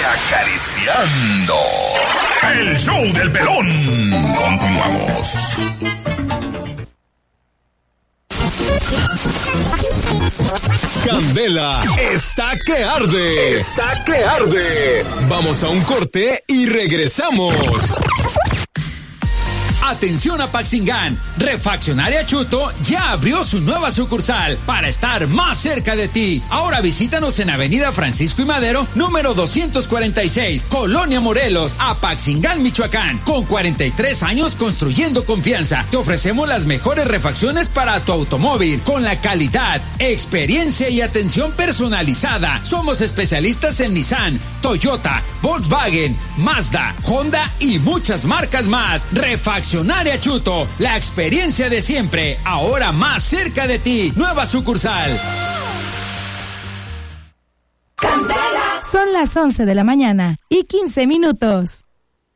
acariciando. El show del Pelón. Continuamos. Candela está que arde. Está que arde. Vamos a un corte y regresamos. Atención a Paxingán, Refaccionaria Chuto ya abrió su nueva sucursal para estar más cerca de ti. Ahora visítanos en Avenida Francisco y Madero, número 246, Colonia Morelos, Apaxingán, Michoacán. Con 43 años construyendo confianza, te ofrecemos las mejores refacciones para tu automóvil, con la calidad, experiencia y atención personalizada. Somos especialistas en Nissan, Toyota, Volkswagen, Mazda, Honda y muchas marcas más. Refaccionaria Chuto, la experiencia de siempre, ahora más cerca de ti. Nueva sucursal. Son las 11 de la mañana y 15 minutos.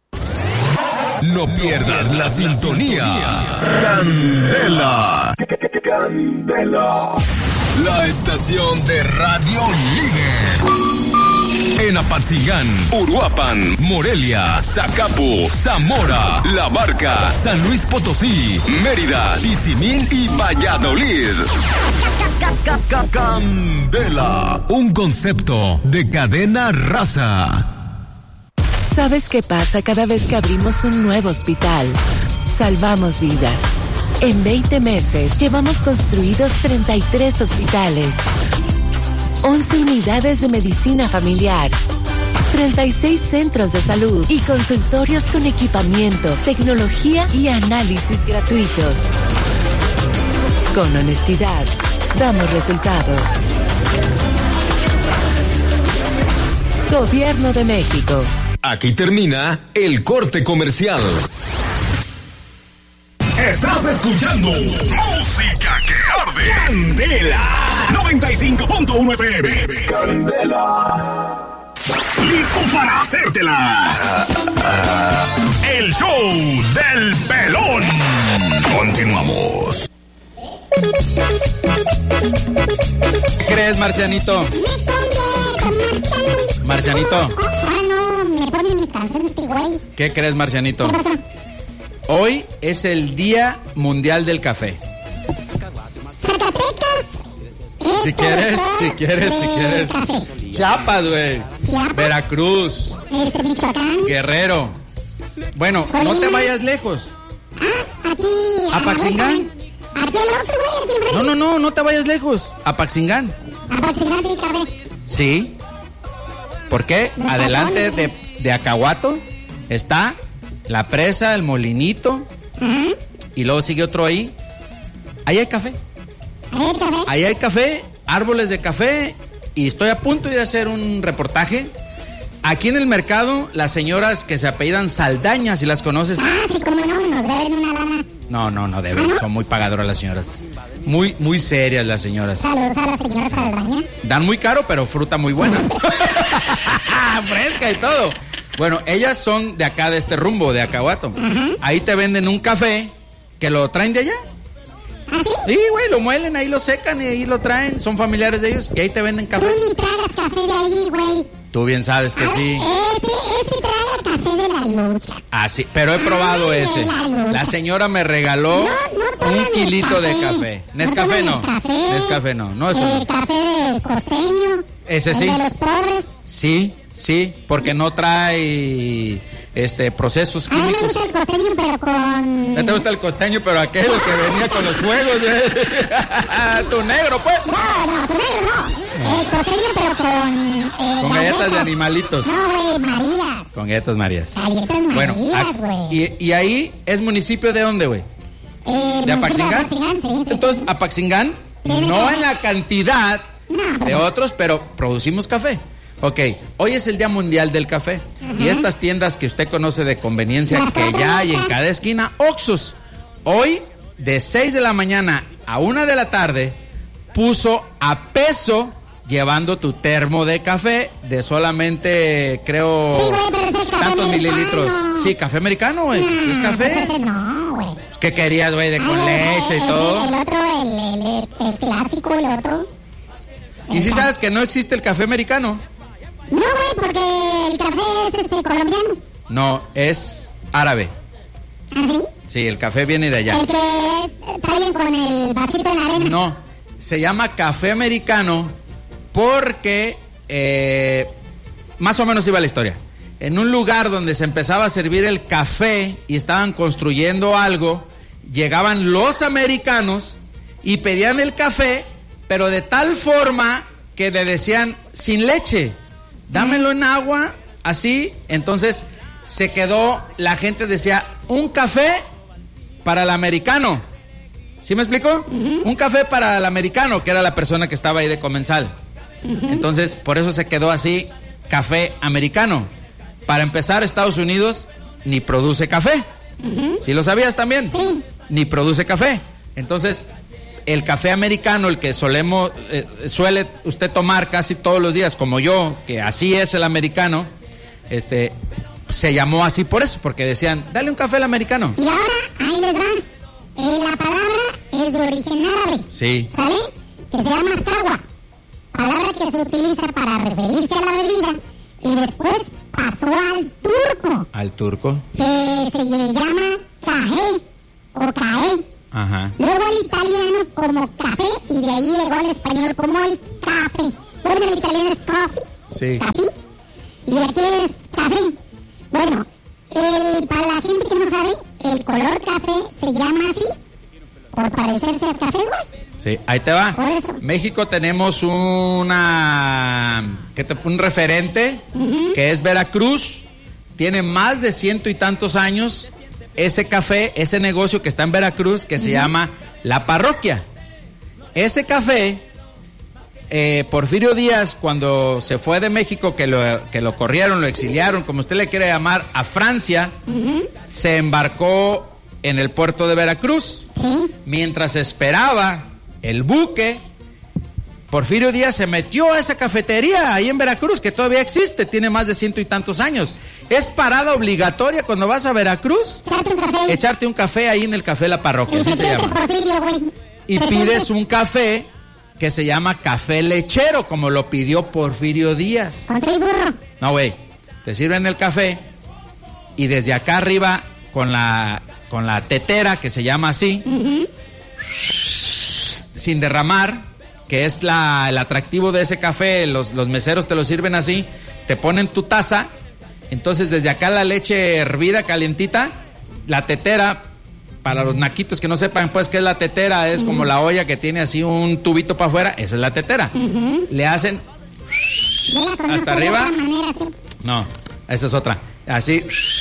No pierdas la sintonía. Candela. Candela. La estación de radio líder. En Apatzingán, Uruapan, Morelia, Zacapu, Zamora, La Barca, San Luis Potosí, Mérida, Tizimín y Valladolid. Candela, un concepto de cadena raza. ¿Sabes qué pasa cada vez que abrimos un nuevo hospital? Salvamos vidas. En 20 meses llevamos construidos 33 hospitales, 11 unidades de medicina familiar, 36 centros de salud y consultorios con equipamiento, tecnología y análisis gratuitos. Con honestidad, damos resultados. Gobierno de México. Aquí termina el corte comercial. Estás escuchando Música que Arde. Candela 95.1 FM. Candela. Listo para hacértela. El show del Pelón. Continuamos. ¿Qué crees, Marcianito? Marcianito. ¿Qué crees, Marcianito? Hoy es el Día Mundial del Café. Si quieres. Chiapas, güey. Veracruz. Guerrero. Bueno, no te vayas lejos. Aquí. Apaxingán. Aquí al otro, güey. No te vayas lejos. Apaxingán. Apaxingán tiene café. Sí. ¿Por qué? Adelante de Acahuato está la presa, el molinito. Uh-huh. Y luego sigue otro ahí. Ahí hay café. Ahí hay café, árboles de café. Y estoy a punto de hacer un reportaje. Aquí en el mercado, las señoras que se apellidan Saldaña, si las conoces. Sí, como no, nos deben una lana. No deben, son muy pagadoras las señoras. Muy serias las señoras. Saludos a la señora Saldaña. Dan muy caro, pero fruta muy buena. Fresca y todo. Bueno, ellas son de acá, de este rumbo, de Acahuato. Uh-huh. Ahí te venden un café que lo traen de allá. ¿Ah, sí? Sí, güey, lo muelen, ahí lo secan y ahí lo traen. Son familiares de ellos y ahí te venden café. Tú ni tragas café de ahí, güey. Tú bien sabes que sí. Este traga café de la lucha. Ah, sí, pero he probado ese. La señora me regaló un kilito de café. Nescafé no. Nescafé no. No, eso no. El café del costeño. Ese sí. De los pobres. Sí, porque no trae procesos químicos. A mí me gusta el costeño, pero con... ¿No te gusta el costeño, pero aquel que venía con los juegos? Tu negro, pues. No, tu negro no. El costeño, pero con galletas de animalitos. No, güey, Marías. Con galletas Marías. Galletas Marías, güey. Y ahí es municipio de dónde, güey? ¿De Apaxingán? Sí. Entonces, Apaxingán, no en la cantidad de otros, pero producimos café. Ok, hoy es el Día Mundial del Café. Uh-huh. Y estas tiendas que usted conoce de conveniencia que ya hay en cada esquina, Oxxos, hoy de 6 de la mañana a 1 de la tarde puso a peso llevando tu termo de café de solamente, creo, tantos mililitros. Sí, café americano, güey. No, ¿es café? No, güey. ¿Qué querías, güey? De con leche y todo. El otro, el clásico, el otro. ¿Y si sabes que no existe el café americano? No, güey, porque el café es colombiano. No, es árabe. ¿Ah, sí? Sí, el café viene de allá. El que traen con el vasito en la arena. No, se llama café americano porque más o menos iba la historia. En un lugar donde se empezaba a servir el café y estaban construyendo algo, llegaban los americanos y pedían el café, pero de tal forma que le decían sin leche, dámelo en agua, así. Entonces se quedó, la gente decía, un café para el americano. ¿Sí me explico? Un café para el americano, que era la persona que estaba ahí de comensal. Entonces, por eso se quedó así, café americano. Para empezar, Estados Unidos ni produce café. ¿Sí lo sabías también? Sí. Ni produce café. Entonces, el café americano, el que suele usted tomar casi todos los días, como yo, que así es el americano, se llamó así por eso, porque decían, dale un café al americano. Y ahora, ahí les va. La palabra es de origen árabe. Sí. ¿Sabe? Que se llama kahwa. Palabra que se utiliza para referirse a la bebida y después pasó al turco. Al turco. Que se le llama café o cae. Ajá. Luego al italiano como café y de ahí llegó al español como el café. Bueno, el italiano es coffee. Sí. Café. Y aquí es café. Bueno, para la gente que no sabe, el color café se llama así por parecerse al café, güey. Sí, ahí te va. Por eso. México tenemos un referente que es Veracruz. Tiene más de 100 y tantos años ese café, ese negocio que está en Veracruz que se llama La Parroquia. Ese café, Porfirio Díaz, cuando se fue de México, que lo corrieron, lo exiliaron, como usted le quiere llamar, a Francia, se embarcó en el puerto de Veracruz. Sí. Mientras esperaba el buque, Porfirio Díaz se metió a esa cafetería ahí en Veracruz, que todavía existe, tiene más de 100 y tantos años. Es parada obligatoria cuando vas a Veracruz, Echarte un café. echarte un café ahí en el Café La Parroquia, así se llama. Porfirio, güey. Y pides un café que se llama café lechero, como lo pidió Porfirio Díaz. Con tu burro. No, güey, te sirven el café y desde acá arriba con la tetera, que se llama así, sin derramar, que es el atractivo de ese café, los meseros te lo sirven así, te ponen tu taza, entonces desde acá la leche hervida, calientita, la tetera, para los naquitos que no sepan pues qué es la tetera, es como la olla que tiene así un tubito para afuera, esa es la tetera. Le hacen hasta arriba. No, esa es otra. Así,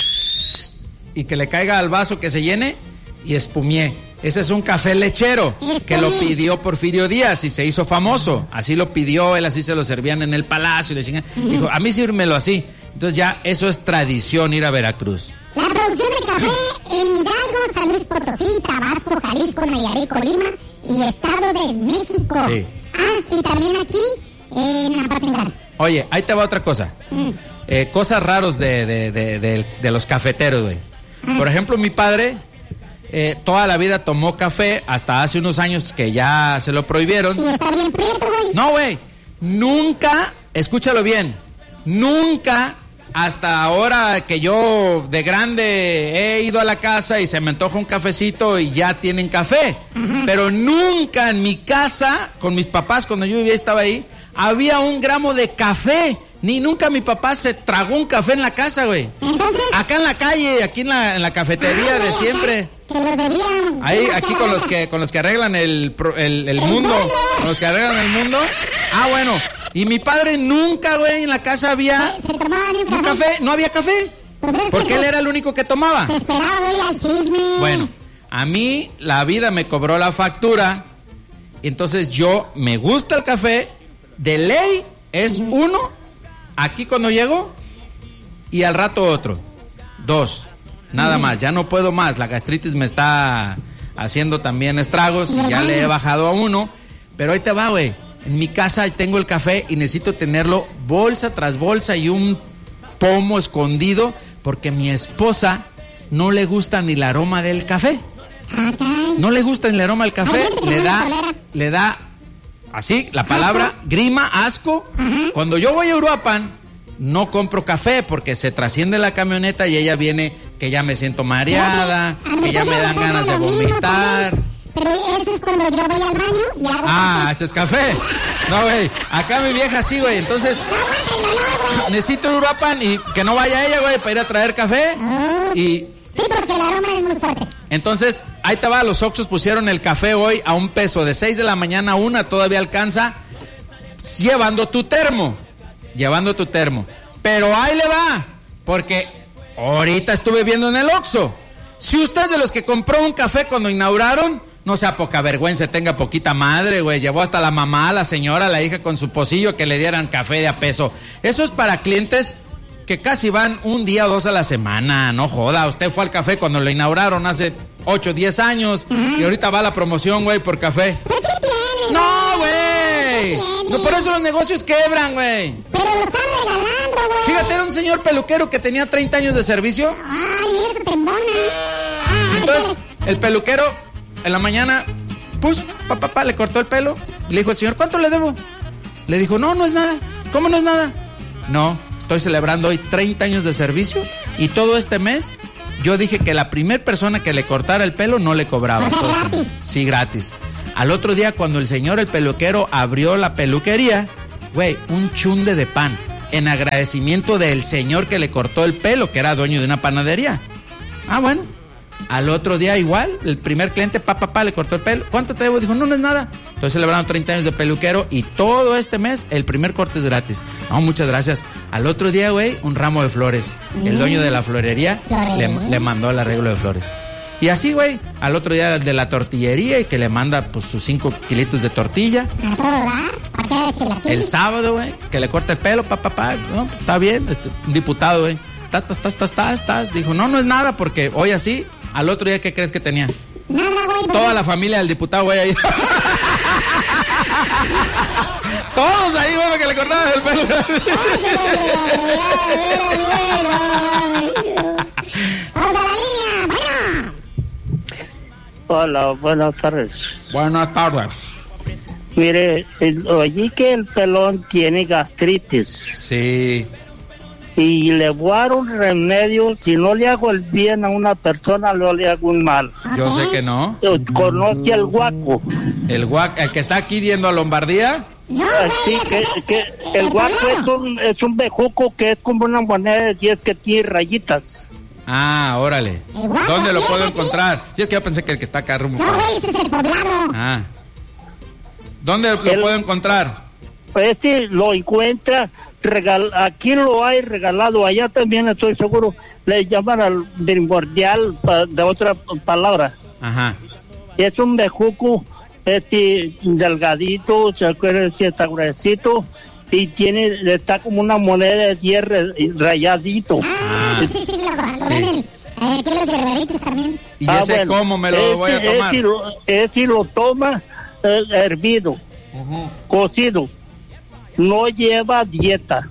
y que le caiga al vaso, que se llene y espumié. Ese es un café lechero que lo pidió Porfirio Díaz y se hizo famoso. Así lo pidió, él así se lo servían en el palacio. Y le decían, dijo, a mí sírmelo así. Entonces ya eso es tradición, ir a Veracruz. La producción de café en Hidalgo, San Luis Potosí, Tabasco, Jalisco, Nayarit, Colima y Estado de México. Sí. Y también aquí en Apatzingán. Oye, ahí te va otra cosa. Cosas raros de los cafeteros, güey. Por ejemplo, mi padre toda la vida tomó café, hasta hace unos años que ya se lo prohibieron. Y está bien prieto, güey. No, güey, nunca, escúchalo bien, nunca, hasta ahora que yo de grande he ido a la casa y se me antoja un cafecito y ya tienen café. Pero nunca en mi casa, con mis papás, cuando yo vivía, estaba ahí, había 1 gramo de café. Ni nunca mi papá se tragó un café en la casa, güey. Entonces, Acá en la calle, aquí en la cafetería de siempre. que lo debían. Ahí, aquí con los que arreglan el mundo. Con los que arreglan el mundo. Ah, bueno. Y mi padre nunca, güey, en la casa había Se tomaba ni un café. No había café. Porque él era el único que tomaba. Se esperaba, güey, al chisme. Bueno, a mí la vida me cobró la factura. Entonces yo me gusta el café. De ley es 1. Aquí cuando llego y al rato otro. 2. Nada más, ya no puedo más. La gastritis me está haciendo también estragos y ya le he bajado a 1. Pero ahí te va, güey. En mi casa tengo el café y necesito tenerlo bolsa tras bolsa y un pomo escondido porque a mi esposa no le gusta ni el aroma del café. No le gusta ni el aroma del café. Le da así, la palabra grima, asco. Cuando yo voy a Uruapan, no compro café porque se trasciende la camioneta y ella viene que ya me siento mareada, que ya me dan ganas de vomitar. Pero eso es cuando yo voy al baño y hago... Ah, ese es café. No, güey, acá mi vieja sí, güey, entonces... necesito un Uruapan y que no vaya ella, güey, para ir a traer café. Y... sí, porque el aroma es muy fuerte. Entonces, ahí te va, los Oxxos pusieron el café hoy a $1, de 6 de la mañana a 1, todavía alcanza, llevando tu termo. Pero ahí le va, porque ahorita estuve viendo en el Oxxo. Si usted es de los que compró un café cuando inauguraron, no sea poca vergüenza, tenga poquita madre, güey. Llevó hasta la mamá, la señora, la hija con su pocillo que le dieran café de a peso. Eso es para clientes que casi van un día o 2 a la semana, no joda. Usted fue al café cuando lo inauguraron hace 8, 10 años y ahorita va la promoción, güey, por café. ¿Pero qué tiene? ¡No, güey! No, por eso los negocios quebran, güey. Pero lo están regalando, güey. Fíjate, era un señor peluquero que tenía 30 años de servicio. Ay, eso te embona. Entonces, el peluquero, en la mañana, pues, papá, le cortó el pelo. Y le dijo al señor, ¿cuánto le debo? Le dijo, no es nada. ¿Cómo no es nada? No, estoy celebrando hoy 30 años de servicio y todo este mes yo dije que la primer persona que le cortara el pelo no le cobraba. O sea, gratis. Sí, gratis. Al otro día, cuando el señor, el peluquero, abrió la peluquería, güey, un chunde de pan, en agradecimiento del señor que le cortó el pelo, que era dueño de una panadería. Ah, bueno. Al otro día igual, el primer cliente, papá, le cortó el pelo. ¿Cuánto te debo? Dijo, no es nada. Entonces celebraron 30 años de peluquero y todo este mes el primer corte es gratis. No, muchas gracias. Al otro día, güey, un ramo de flores. El dueño de la florería le mandó el arreglo de flores. Y así, güey, al otro día de la tortillería y que le manda pues sus 5 kilitos de tortilla. A todo dar. El sábado, güey, que le corta el pelo, papá, no, pues, está bien, un diputado, güey. Estás. Dijo, no es nada porque hoy así, al otro día, ¿qué crees que tenía? Nada, güey. Toda la familia del diputado, güey, ahí. Todos ahí, güey, que le cortaban el pelo. Vamos a la línea, bueno. Hola, buenas tardes. Buenas tardes. Mire, oí que el pelón tiene gastritis. Sí. Y le voy a dar un remedio. Si no le hago el bien a una persona, no le hago un mal. Yo sé que no. ¿Conoce el guaco? El que está aquí yendo a Lombardía. No, sí, que el guaco es un bejuco que es como una moneda de 10 que tiene rayitas. Ah, órale. ¿Dónde lo puedo encontrar? Sí, es que yo pensé que el que está acá rumbo. No, güey, ese es el poblado. Ah. ¿Dónde lo puedo encontrar? Este lo encuentra, aquí lo hay regalado, allá también estoy seguro, le llaman al primordial de otra palabra. Ajá. Es un bejuco, delgadito, se acuerda si está gruesito, y está como una moneda de tierra rayadito. Sí, lo venden. Aquí los guerreritos también. ¿Y ese bueno, cómo me lo voy a tomar? Ese lo toma hervido, cocido. No lleva dieta.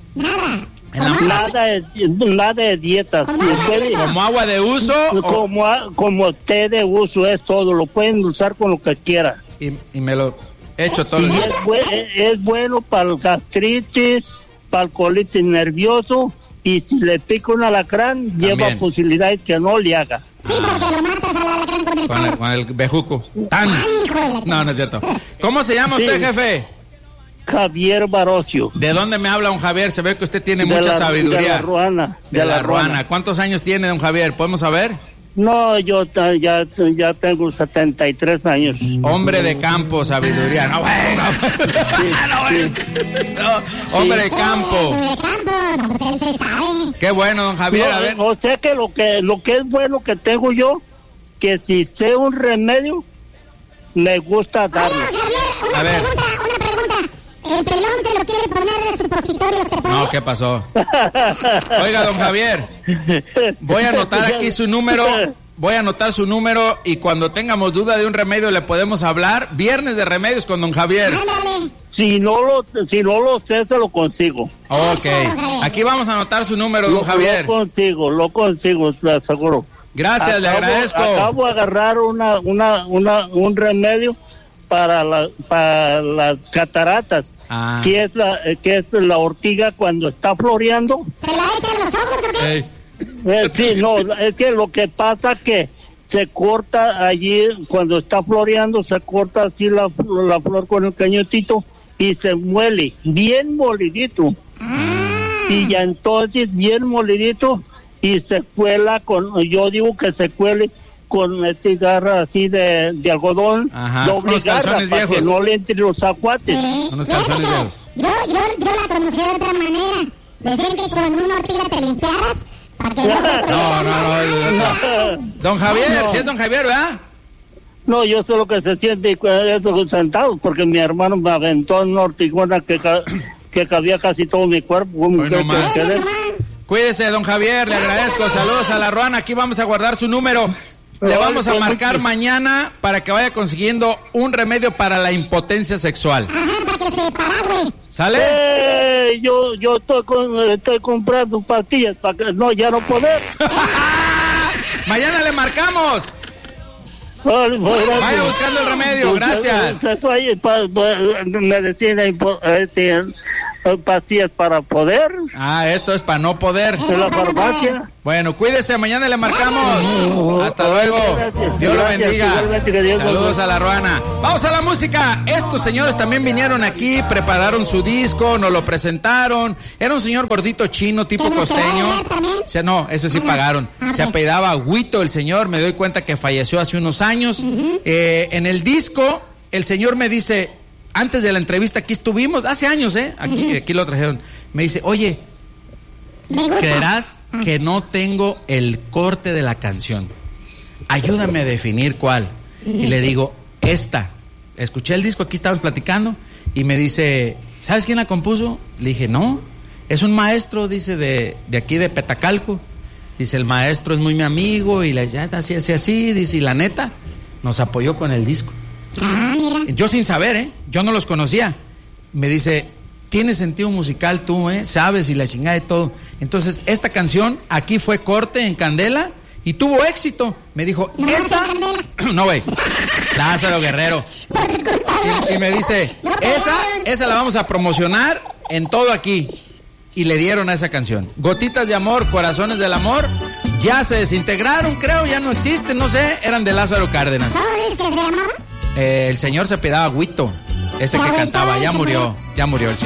Nada de dieta. ¿Como agua de uso? Como té de uso, es todo. Lo pueden usar con lo que quiera. Y me lo echo todo. Y es bueno para el gastritis, para el colitis nervioso. Y si le pica un alacrán, también lleva posibilidades que no le haga. Sí, porque lo matas al alacrán con el pan. Con el bejuco. No es cierto. ¿Cómo se llama usted, jefe? Javier Barocio. ¿De dónde me habla don Javier? Se ve que usted tiene mucha sabiduría. De la Ruana. De la Ruana. ¿Cuántos años tiene don Javier? ¿Podemos saber? No, yo ya tengo 73 años. Hombre de campo, sabiduría. No, bueno. No, hombre de campo. No, pues él se sabe. Qué bueno, don Javier. A ver. O sea que lo que es bueno que tengo yo, que si sé un remedio, me gusta darlo. Oiga, Javier, una pregunta. El pelón se lo quiere poner de supositorio, ¿se puede? No, ¿qué pasó? Oiga, don Javier, voy a anotar aquí su número. Voy a anotar su número y cuando tengamos duda de un remedio le podemos hablar. Viernes de remedios con don Javier. Ándale. Si no lo sé, se lo consigo. Ok. Aquí vamos a anotar su número, don Javier. Lo consigo, te aseguro. Gracias, le agradezco. Acabo de agarrar un remedio para las cataratas, que es la ortiga cuando está floreando. ¿Se la echan los ojos o qué? Sí, no, es que lo que pasa que se corta allí, cuando está floreando, se corta así la flor con el cañotito y se muele, bien molidito. Y ya entonces, bien molidito, y se cuela yo digo que se cuele con garra así de algodón, doble garra, para que no le entren los aguates. Unos calzones viejos. Yo la conocí de otra manera. Decían que con una ortiga te limpiaras para que no. Don Javier, ¿sí es don Javier, verdad? No, yo sé lo que se siente esos sentados, porque mi hermano me aventó en una ortigona que cabía casi todo mi cuerpo. Cuídese, don Javier, le agradezco. Saludos a la Ruana, aquí vamos a guardar su número. Le vamos a marcar mañana para que vaya consiguiendo un remedio para la impotencia sexual. Para que se para, güey. ¿Sale? Yo estoy comprando pastillas para que ya no poder. Mañana le marcamos. Vaya buscando el remedio, gracias. Medicina, pastillas para poder. Esto es para no poder. De la farmacia. Bueno, cuídese, mañana le marcamos. Hasta luego. Dios lo bendiga. Saludos a la Ruana. Vamos a la música. Estos señores también vinieron aquí, prepararon su disco, nos lo presentaron. Era un señor gordito chino, tipo costeño. No, eso sí pagaron. Se apellidaba Huito el señor, me doy cuenta que falleció hace unos años. En el disco, el señor me dice, antes de la entrevista aquí estuvimos, hace años, aquí lo trajeron. Me dice, oye, ¿creerás que no tengo el corte de la canción? Ayúdame a definir cuál. Y le digo, esta. Escuché el disco, aquí estábamos platicando, y me dice, ¿sabes quién la compuso? Le dije, no, es un maestro, dice, de aquí de Petacalco. Dice, el maestro es muy mi amigo, y así, dice, y la neta, nos apoyó con el disco. Mira. Yo sin saber, yo no los conocía. Me dice, tienes sentido musical tú, sabes, y la chingada de todo. Entonces, esta canción aquí fue corte en Candela y tuvo éxito. Me dijo, ¿no esta... No, güey. Lázaro Guerrero. Y me dice, esa la vamos a promocionar en todo aquí. Y le dieron a esa canción. Gotitas de amor, corazones del amor. Ya se desintegraron, creo, ya no existen, no sé. Eran de Lázaro Cárdenas. ¿Cómo dices que se llamaba? El señor se apellidaba Huito. Ese que cantaba, ya murió el señor.